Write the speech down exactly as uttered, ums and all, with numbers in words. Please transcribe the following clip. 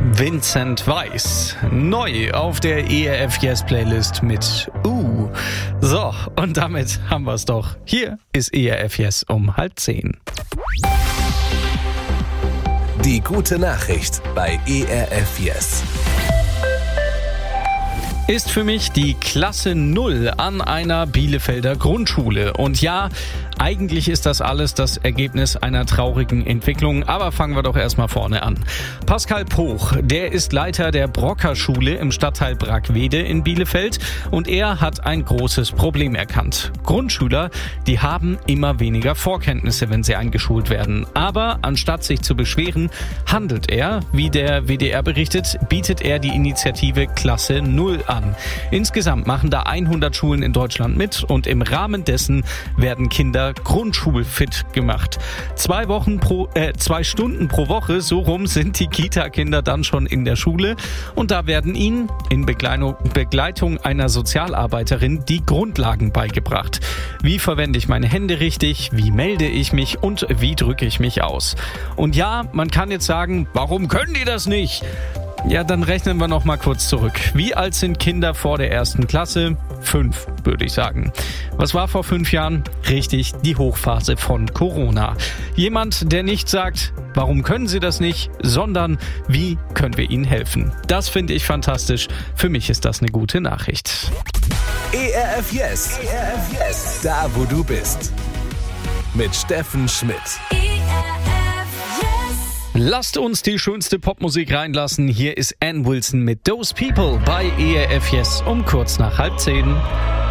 Vincent Weiss, neu auf der E R F Yes Playlist mit Uh. So, und damit haben wir es doch. Hier ist E R F Yes um halb zehn. Die gute Nachricht bei E R F Yes. Ist für mich die Klasse null an einer Bielefelder Grundschule. Und ja, eigentlich ist das alles das Ergebnis einer traurigen Entwicklung, aber fangen wir doch erstmal vorne an. Pascal Poch, der ist Leiter der Brocker-Schule im Stadtteil Brackwede in Bielefeld und er hat ein großes Problem erkannt. Grundschüler, die haben immer weniger Vorkenntnisse, wenn sie eingeschult werden. Aber anstatt sich zu beschweren, handelt er, wie der W D R berichtet, bietet er die Initiative Klasse null an. Insgesamt machen da hundert Schulen in Deutschland mit und im Rahmen dessen werden Kinder grundschulfit gemacht. Zwei Wochen pro, äh, zwei Stunden pro Woche, so rum sind die Kita-Kinder dann schon in der Schule und da werden ihnen in Begleitung, Begleitung einer Sozialarbeiterin die Grundlagen beigebracht. Wie verwende ich meine Hände richtig? Wie melde ich mich? Und wie drücke ich mich aus? Und ja, man kann jetzt sagen, warum können die das nicht? Ja, dann rechnen wir noch mal kurz zurück. Wie alt sind Kinder vor der ersten Klasse? Fünf, würde ich sagen. Was war vor fünf Jahren? Richtig, die Hochphase von Corona. Jemand, der nicht sagt, warum können sie das nicht, sondern wie können wir ihnen helfen? Das finde ich fantastisch. Für mich ist das eine gute Nachricht. E R F Yes. E R F Yes. Da, wo du bist. Mit Steffen Schmidt. Lasst uns die schönste Popmusik reinlassen. Hier ist Ann Wilson mit Those People bei E R F Yes um kurz nach halb zehn.